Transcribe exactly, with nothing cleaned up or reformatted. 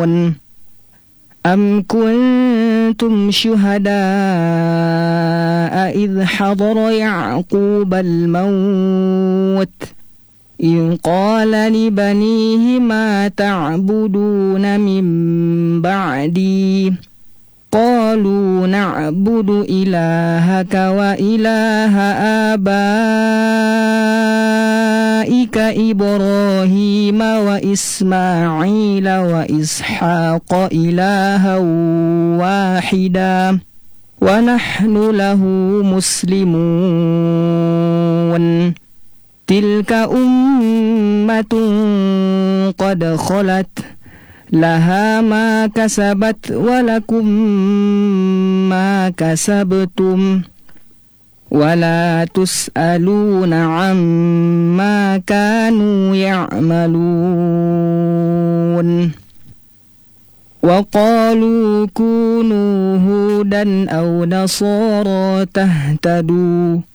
أم كنتم شهداء إذ حضر يعقوب الموت إذ قال لبنيه ما تعبدون من بعدي قالوا نعبد إلهك وإله آبائك إبراهيم وإسماعيل وإسحاق إلها واحدا ونحن له مسلمون تلك أمة قد خلت لها ما كسبت ولكم ما كسبتم ولا تسألون عما كانوا يعملون وقالوا كونوا هودا أو نصارى تهتدوا